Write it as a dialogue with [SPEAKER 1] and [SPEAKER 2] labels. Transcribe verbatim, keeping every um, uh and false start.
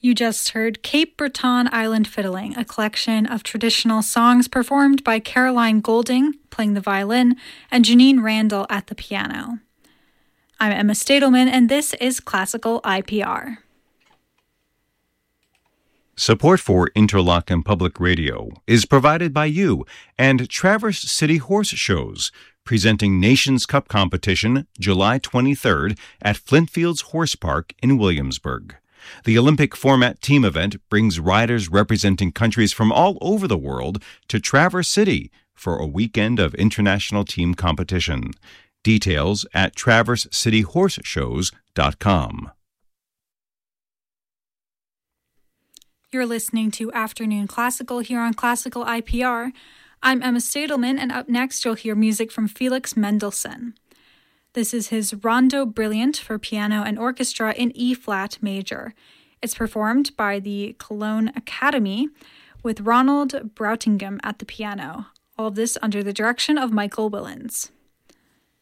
[SPEAKER 1] You just heard Cape Breton Island Fiddling, a collection of traditional songs performed by Caroline Golding, playing the violin, and Janine Randall at the piano. I'm Emma Stadelman, and this is Classical I P R.
[SPEAKER 2] Support for Interlochen Public Radio is provided by you and Traverse City Horse Shows, presenting Nations Cup competition July twenty-third at Flintfields Horse Park in Williamsburg. The Olympic format team event brings riders representing countries from all over the world to Traverse City for a weekend of international team competition. Details at traverse city horse shows dot com.
[SPEAKER 1] You're listening to Afternoon Classical here on Classical I P R. I'm Emma Stadelman, and up next you'll hear music from Felix Mendelssohn. This is his Rondo Brilliant for piano and orchestra in E-flat major. It's performed by the Cologne Academy with Ronald Brautigam at the piano. All of this under the direction of Michael Willens.